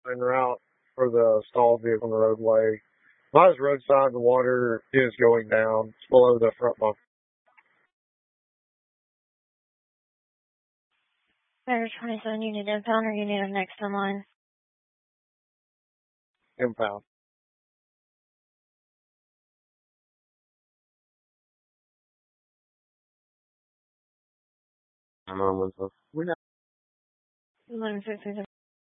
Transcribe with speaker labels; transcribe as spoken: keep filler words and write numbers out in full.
Speaker 1: en route for the stalled vehicle on the roadway. By his roadside, the water is going down. It's below the front bumper
Speaker 2: Fire twenty-seven, you need impound or you need him next in line?
Speaker 1: impound.
Speaker 3: I'm on with us.
Speaker 2: eleven fifty.